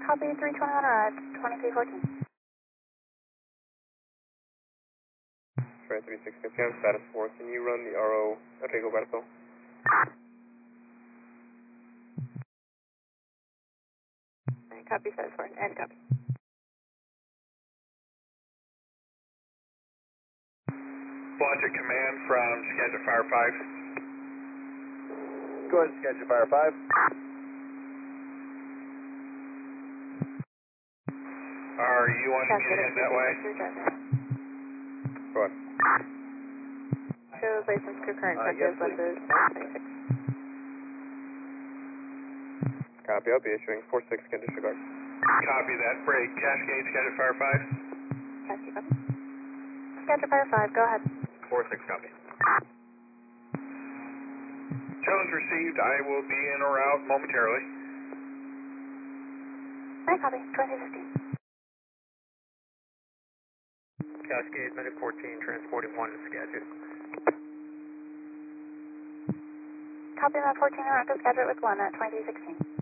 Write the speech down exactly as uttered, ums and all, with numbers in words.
Copy, three twenty-one arrived, twenty-three fourteen. Trent three sixty, okay, status four. Can you run the R O Rigoberto? Copy, status four, and copy. Logic command from Skagit Fire five. Go ahead, Skagit Fire five. Are you wanting me to head that way? Go ahead. Shows license crew current Uh, effective yes, please. buses twenty-six. Copy, I'll be issuing four six, can disregard. Copy that. Break. Cascade, Skagit Fire five. Cascade, copy. Skagit Fire five, go ahead. four six, copy. Jones received. I will be in or out momentarily. I copy, twenty fifteen. Cascade, Medic fourteen, transporting one to Skagit. Copy, Med fourteen, around to Skagit with one at twenty-three sixteen.